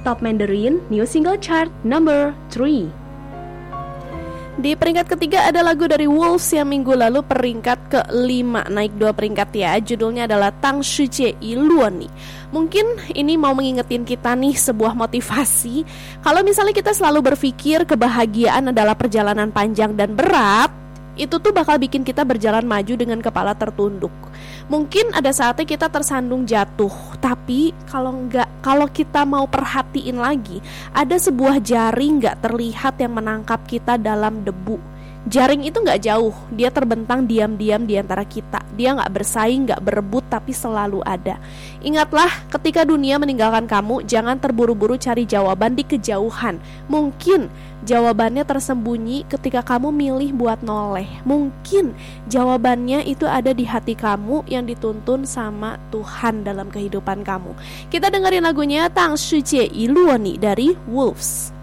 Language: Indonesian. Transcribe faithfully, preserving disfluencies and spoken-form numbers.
Top Mandarin New Single Chart number three. Di peringkat ketiga ada lagu dari Wolves yang minggu lalu peringkat kelima, naik dua peringkat ya. Judulnya adalah Tang Shijie Yi Luo Ni. Mungkin ini mau mengingetin kita nih sebuah motivasi. Kalau misalnya kita selalu berpikir kebahagiaan adalah perjalanan panjang dan berat, itu tuh bakal bikin kita berjalan maju dengan kepala tertunduk. Mungkin ada saatnya kita tersandung jatuh, tapi kalau enggak, kalau kita mau perhatiin lagi, ada sebuah jaring enggak terlihat yang menangkap kita dalam debu. Jaring itu enggak jauh, dia terbentang diam-diam di antara kita. Dia enggak bersaing, enggak berebut, tapi selalu ada. Ingatlah, ketika dunia meninggalkan kamu, jangan terburu-buru cari jawaban di kejauhan. Mungkin jawabannya tersembunyi ketika kamu milih buat noleh. Mungkin jawabannya itu ada di hati kamu yang dituntun sama Tuhan dalam kehidupan kamu. Kita dengerin lagunya Tang Shijie Yi Luo Ni dari Wolves.